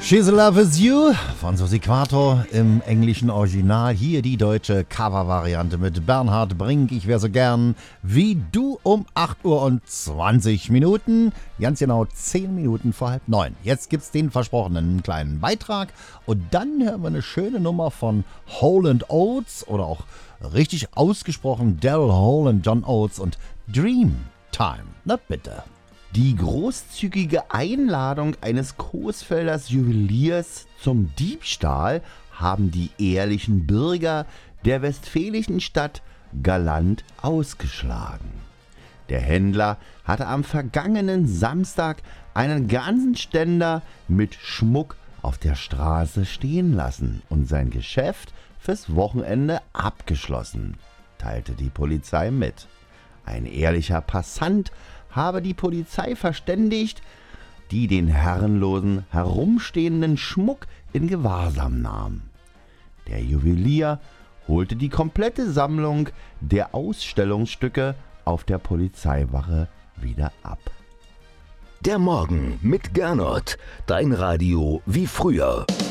She's in Love With You von Susi Quator im englischen Original. Hier die deutsche Cover-Variante mit Bernhard Brink. Ich wäre so gern wie du um 8 Uhr und 20 Minuten. Ganz genau 10 Minuten vor 8:30. Jetzt gibt's den versprochenen kleinen Beitrag. Und dann hören wir eine schöne Nummer von Hall & Oates oder auch richtig ausgesprochen Daryl Hall und John Oates und Dreamtime. Na bitte. Die großzügige Einladung eines Coesfelders Juweliers zum Diebstahl haben die ehrlichen Bürger der westfälischen Stadt galant ausgeschlagen. Der Händler hatte am vergangenen Samstag einen ganzen Ständer mit Schmuck auf der Straße stehen lassen und sein Geschäft fürs Wochenende abgeschlossen, teilte die Polizei mit. Ein ehrlicher Passant habe die Polizei verständigt, die den herrenlosen, herumstehenden Schmuck in Gewahrsam nahm. Der Juwelier holte die komplette Sammlung der Ausstellungsstücke auf der Polizeiwache wieder ab. Der Morgen mit Gernot, dein Radio wie früher.